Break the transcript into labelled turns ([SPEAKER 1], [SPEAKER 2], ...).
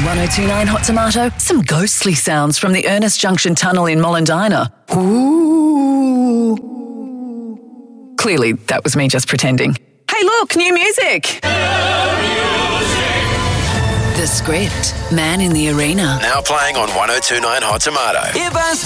[SPEAKER 1] 1029 Hot Tomato, some ghostly sounds from the Ernest Junction Tunnel in Mollendina. Ooh. Clearly, that was me just pretending. Hey, look, new music. The Script, Man in the Arena.
[SPEAKER 2] Now playing on 1029 Hot Tomato.
[SPEAKER 3] If I